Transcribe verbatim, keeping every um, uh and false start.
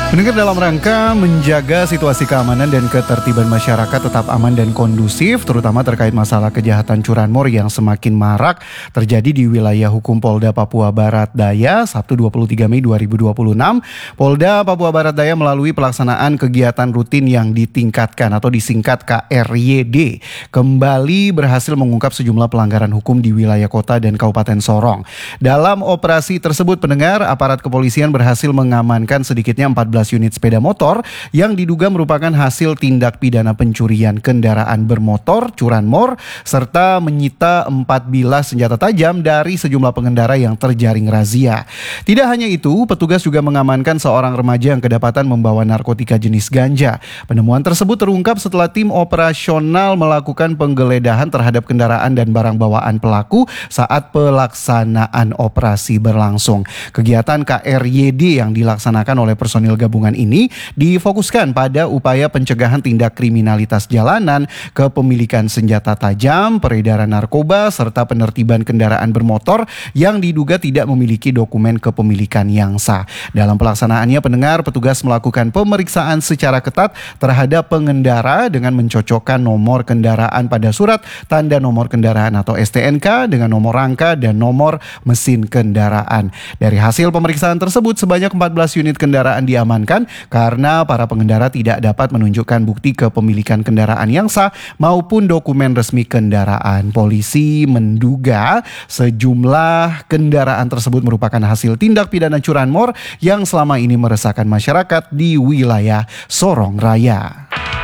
Pendengar, dalam rangka menjaga situasi keamanan dan ketertiban masyarakat tetap aman dan kondusif, terutama terkait masalah kejahatan curanmor yang semakin marak terjadi di wilayah hukum Polda Papua Barat Daya, Sabtu dua puluh tiga Mei dua ribu dua puluh enam, Polda Papua Barat Daya melalui pelaksanaan kegiatan rutin yang ditingkatkan atau disingkat K R Y D, kembali berhasil mengungkap sejumlah pelanggaran hukum di wilayah kota dan Kabupaten Sorong. Dalam operasi tersebut, pendengar, aparat kepolisian berhasil mengamankan sedikitnya empat belas unit sepeda motor yang diduga merupakan hasil tindak pidana pencurian kendaraan bermotor, curanmor, serta menyita empat bilah senjata tajam dari sejumlah pengendara yang terjaring razia. Tidak hanya itu, petugas juga mengamankan seorang remaja yang kedapatan membawa narkotika jenis ganja. Penemuan tersebut terungkap setelah tim operasional melakukan penggeledahan terhadap kendaraan dan barang bawaan pelaku saat pelaksanaan operasi berlangsung. Kegiatan K R Y D yang dilaksanakan oleh personil gabungan ini difokuskan pada upaya pencegahan tindak kriminalitas jalanan, kepemilikan senjata tajam, peredaran narkoba, serta penertiban kendaraan bermotor yang diduga tidak memiliki dokumen kepemilikan yang sah. Dalam pelaksanaannya, pendengar, petugas melakukan pemeriksaan secara ketat terhadap pengendara dengan mencocokkan nomor kendaraan pada surat tanda nomor kendaraan atau S T N K dengan nomor rangka dan nomor mesin kendaraan. Dari hasil pemeriksaan tersebut, sebanyak empat belas unit kendaraan diamankan karena para pengendara tidak dapat menunjukkan bukti kepemilikan kendaraan yang sah maupun dokumen resmi kendaraan. Polisi menduga sejumlah kendaraan tersebut merupakan hasil tindak pidana curanmor yang selama ini meresahkan masyarakat di wilayah Sorong Raya.